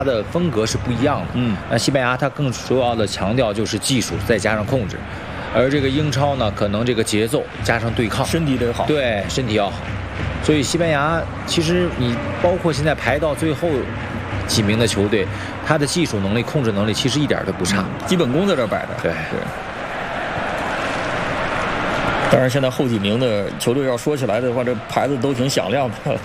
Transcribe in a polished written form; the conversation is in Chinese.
它的风格是不一样的。那西班牙它更主要的强调就是技术再加上控制，而这个英超呢，可能这个节奏加上对抗， 身体得好， 对，身体要好。所以西班牙其实你包括现在排到最后几名的球队，他的技术能力、控制能力其实一点都不差， 基本功在这摆着。 对。 当然，现在后几名的球队要说起来的话，这牌子都挺响亮的。